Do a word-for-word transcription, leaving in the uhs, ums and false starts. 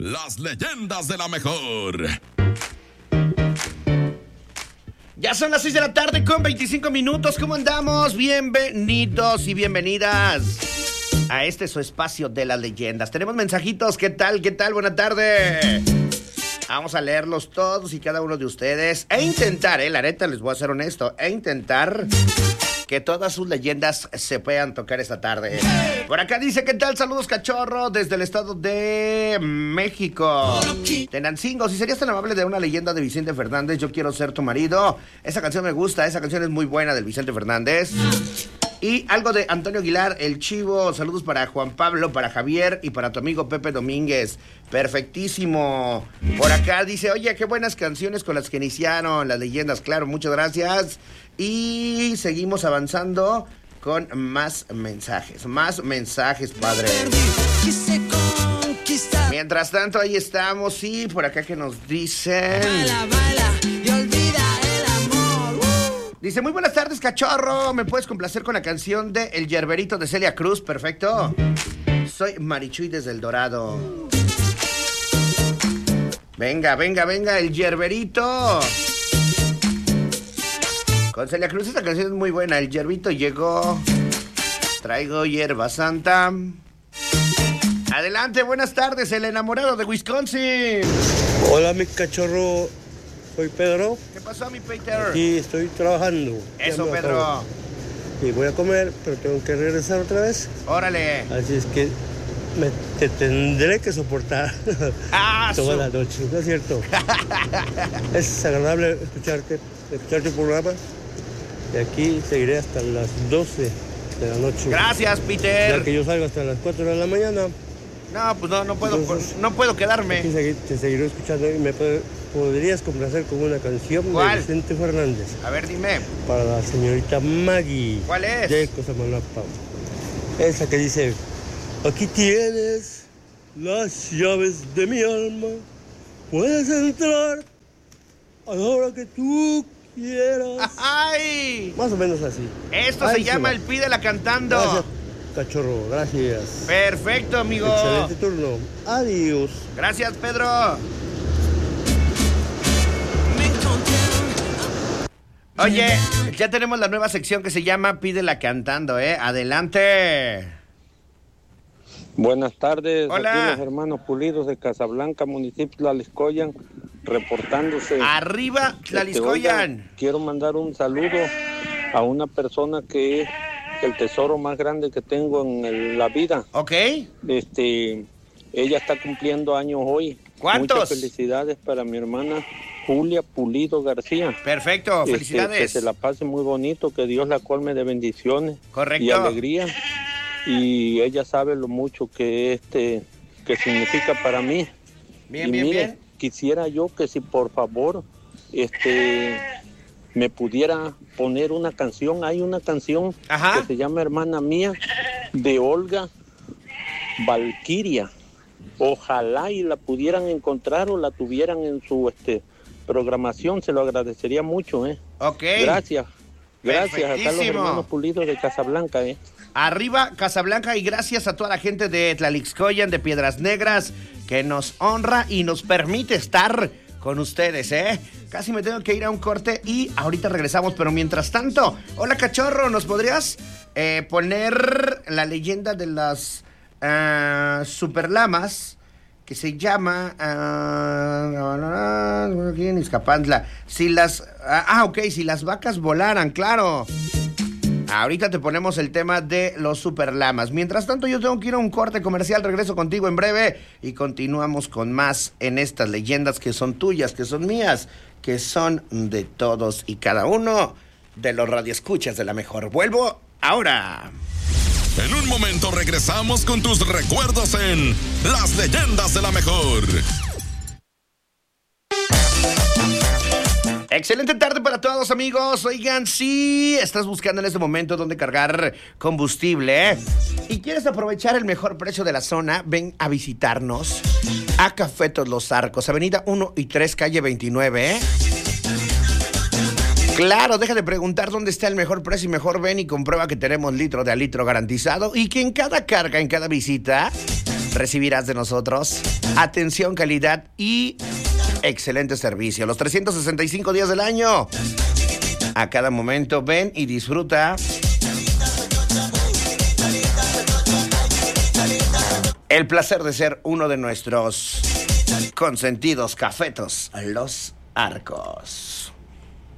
las leyendas de la mejor. Ya son las seis de la tarde con veinticinco minutos. ¿Cómo andamos? Bienvenidos y bienvenidas a este su espacio de las leyendas. Tenemos mensajitos. ¿Qué tal? ¿Qué tal? Buena tarde. Vamos a leerlos todos y cada uno de ustedes. E intentar, eh, la neta, les voy a ser honesto. E intentar que todas sus leyendas se puedan tocar esta tarde. Por acá dice, ¿qué tal? Saludos, cachorro, desde el estado de México. Tenancingo, si serías tan amable de una leyenda de Vicente Fernández, Yo quiero ser tu marido. Esa canción me gusta, esa canción es muy buena del Vicente Fernández. Y algo de Antonio Aguilar, El Chivo. Saludos para Juan Pablo, para Javier y para tu amigo Pepe Domínguez. Perfectísimo. Por acá dice, oye, qué buenas canciones con las que iniciaron las leyendas. Claro, muchas gracias. Y seguimos avanzando con más mensajes. Más mensajes, padre. Mientras tanto, ahí estamos. Y por acá que nos dicen... Baila, baila y olvida el amor. Uh. Dice, muy buenas tardes, cachorro. ¿Me puedes complacer con la canción de El Yerberito de Celia Cruz? Perfecto. Soy Marichuy desde El Dorado. Venga, venga, venga, El Yerberito. Con Celia Cruz, esta canción es muy buena. El yerbito llegó. Traigo hierba santa. Adelante, buenas tardes, el enamorado de Wisconsin. Hola, mi cachorro. Soy Pedro. ¿Qué pasó, mi Peter? Aquí estoy trabajando. Eso, Pedro. Y voy a comer, pero tengo que regresar otra vez. Órale. Así es que me, te tendré que soportar ah, toda su... la noche, ¿no es cierto? Es agradable escucharte, escuchar tu programa. Y aquí seguiré hasta las doce de la noche. Gracias, Peter. Ya que yo salgo hasta las cuatro de la mañana. No, pues no, no puedo, Entonces, no puedo quedarme. Aquí segui- te seguiré escuchando y me pod- podrías complacer con una canción ¿Cuál? de Vicente Fernández. A ver, dime. Para la señorita Maggie. ¿Cuál es? De Cosamaloapan. Esa que dice, aquí tienes las llaves de mi alma. Puedes entrar a la hora que tú quieras. ¡Ay! Más o menos así. Esto Ahí se llama va. El Pídela Cantando. Gracias, cachorro. Gracias. Perfecto, amigo. Excelente turno. Adiós. Gracias, Pedro. Oye, ya tenemos la nueva sección que se llama Pídela Cantando, ¿eh? Adelante. Buenas tardes. Hola. Aquí los hermanos Pulidos de Casablanca, municipio Tlaxcoyan, reportándose. Arriba, Tlaxcoyan. Este, oiga, quiero mandar un saludo a una persona que es el tesoro más grande que tengo en el- la vida. Ok. Este, ella está cumpliendo años hoy. ¿Cuántos? Muchas felicidades para mi hermana Julia Pulido García. Perfecto, Este, felicidades. que se la pase muy bonito, que Dios la colme de bendiciones Correcto. y alegría. Y ella sabe lo mucho que este que significa para mí. Bien, y bien, mire, bien. quisiera yo que si por favor este me pudiera poner una canción. Hay una canción Ajá. que se llama Hermana Mía, de Olga Valquiria. Ojalá y la pudieran encontrar o la tuvieran en su este programación, se lo agradecería mucho, ¿eh? Ok. Gracias. Gracias a los Perfectísimo. hermanos Pulidos de Casablanca, ¿eh? Arriba, Casablanca, y gracias a toda la gente de Tlalixcoyan, de Piedras Negras, que nos honra y nos permite estar con ustedes, ¿eh? Casi me tengo que ir a un corte y ahorita regresamos, pero mientras tanto, hola, cachorro, ¿nos podrías eh, poner la leyenda de las uh, superlamas? Que se llama uh, aquí en Izcapantla. Si las ah, ah, ok, si las vacas volaran, claro. Ahorita te ponemos el tema de los superlamas. Mientras tanto, yo tengo que ir a un corte comercial. Regreso contigo en breve y continuamos con más en estas leyendas que son tuyas, que son mías, que son de todos y cada uno de los radioescuchas de la mejor. Vuelvo ahora. En un momento regresamos con tus recuerdos en Las Leyendas de la Mejor. Excelente tarde para todos, amigos. Oigan, si estás buscando en este momento dónde cargar combustible, ¿eh? Y quieres aprovechar el mejor precio de la zona, ven a visitarnos a Cafetos Los Arcos, avenida uno y tres, calle veintinueve, ¿eh? Claro, deja de preguntar dónde está el mejor precio y mejor ven y comprueba que tenemos litro de a litro garantizado y que en cada carga, en cada visita, recibirás de nosotros atención, calidad y excelente servicio. Los trescientos sesenta y cinco días del año. A cada momento ven y disfruta el placer de ser uno de nuestros consentidos cafetos, Los Arcos.